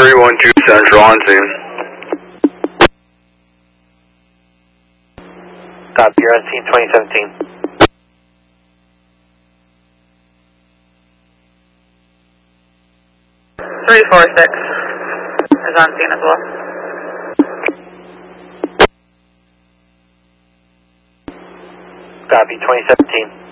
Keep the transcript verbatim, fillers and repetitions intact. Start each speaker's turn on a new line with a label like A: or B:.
A: three one two Central on scene.
B: Copy, you're on scene twenty seventeen.
C: three four six is on scene as well.
B: Copy, twenty seventeen.